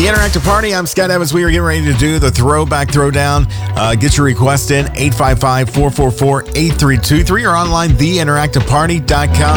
The Interactive Party, I'm Scott Evans. We are getting ready to do the Throwback Throwdown. Get your request in, 855-444-8323 or online, theinteractiveparty.com.